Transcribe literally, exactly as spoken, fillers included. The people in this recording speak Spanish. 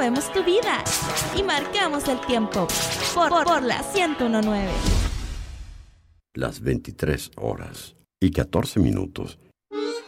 movemos tu vida y marcamos el tiempo por, por, por la ciento uno punto nueve. Las veintitrés horas y catorce minutos